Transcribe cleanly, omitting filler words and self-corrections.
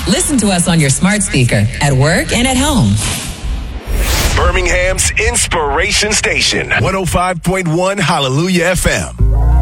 Listen to us on your smart speaker, at work and at home. Birmingham's Inspiration Station, 105.1 Hallelujah FM.